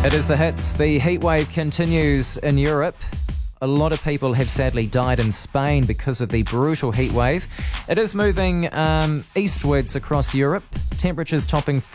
It is the hits. The heatwave continues in Europe. A lot of people have sadly died in Spain because of the brutal heatwave. It is moving eastwards across Europe. Temperatures topping